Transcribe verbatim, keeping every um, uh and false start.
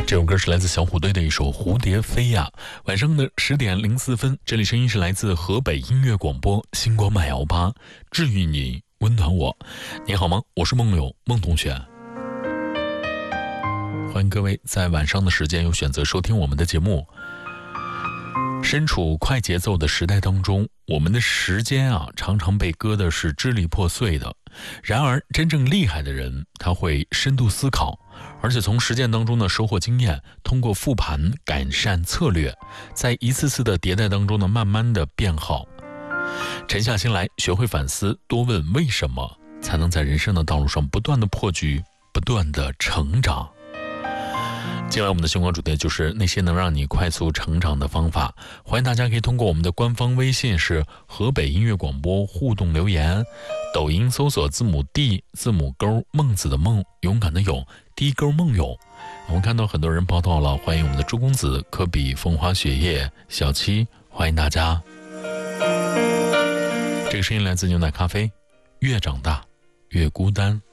这首歌是来自小虎队的一首《蝴蝶飞呀》。晚上的十点零四分，这里声音是来自河北音乐广播星光慢摇吧，治愈你，温暖我。你好吗？我是梦柳，孟同学。欢迎各位在晚上的时间又选择收听我们的节目。身处快节奏的时代当中，我们的时间啊，常常被割的是支离破碎的。然而，真正厉害的人，他会深度思考，而且从实践当中呢收获经验，通过复盘改善策略，在一次次的迭代当中呢，慢慢的变好。沉下心来，学会反思，多问为什么，才能在人生的道路上不断的破局，不断的成长。今晚我们的星光主题就是那些能让你快速成长的方法。欢迎大家可以通过我们的官方微信是河北音乐广播互动留言，抖音搜索字母 D 字母勾孟子的孟，勇敢的勇，低勾孟勇。我们看到很多人报道了，欢迎我们的朱公子、科比、风花雪夜、小七，欢迎大家。这个声音来自牛奶咖啡。越长大越孤单。